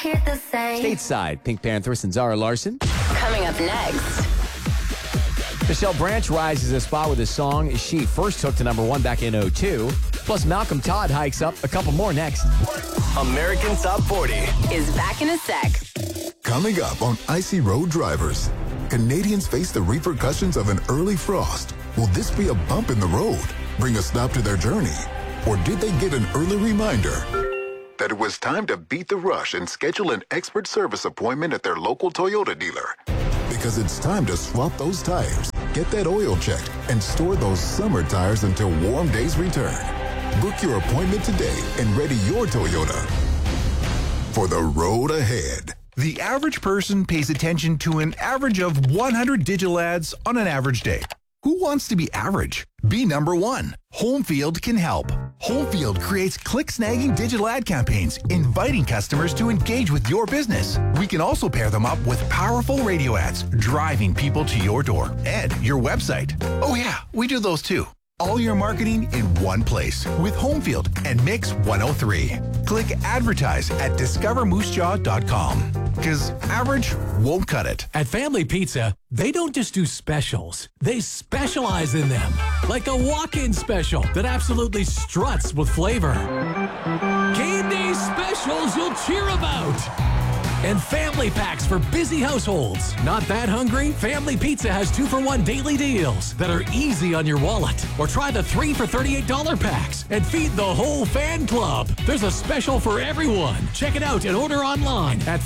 hit the same. Stateside, Pink Panthers and Zara Larson. Coming up next. Michelle Branch rises a spot with a song she first took to number 1 back in 2002. Plus, Malcolm Todd hikes up a couple more next. American Top 40 Is back in a sec. Coming up on Icy Road Drivers, Canadians face the repercussions of an early frost. Will this be a bump in the road, bring a stop to their journey? Or did they get an early reminder that it was time to beat the rush and schedule an expert service appointment at their local Toyota dealer? Because it's time to swap those tires, get that oil checked, and store those summer tires until warm days return. Book your appointment today and ready your Toyota for the road ahead. The average person pays attention to an average of 100 digital ads on an average day. Who wants to be average? Be number one. Homefield can help. Homefield creates click-snagging digital ad campaigns, inviting customers to engage with your business. We can also pair them up with powerful radio ads, driving people to your door and your website. Oh yeah, we do those too. All your marketing in one place with Homefield and Mix 103. Click advertise at discovermoosejaw.com because average won't cut it. At Family Pizza, they don't just do specials. They specialize in them. Like a walk-in special that absolutely struts with flavor. Game day specials you'll cheer about. And family packs for busy households. Not that hungry? Family Pizza has 2-for-1 daily deals that are easy on your wallet. Or try the 3 for $38 packs and feed the whole fan club. There's a special for everyone. Check it out and order online at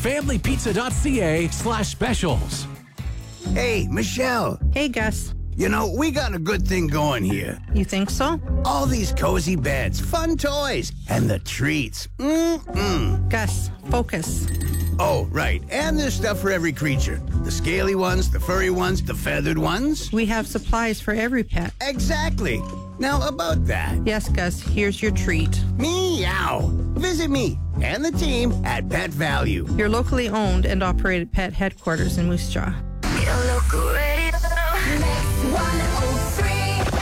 familypizza.ca/specials. Hey, Michelle. Hey, Gus. You know, we got a good thing going here. You think so? All these cozy beds, fun toys, and the treats. Gus, focus. Oh, right. And there's stuff for every creature. The scaly ones, the furry ones, the feathered ones. We have supplies for every pet. Exactly. Now, about that. Yes, Gus, here's your treat. Meow. Visit me and the team at Pet Value. Your locally owned and operated pet headquarters in Moose Jaw.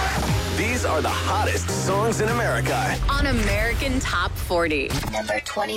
These are the hottest songs in America. On American Top 40. Number 20.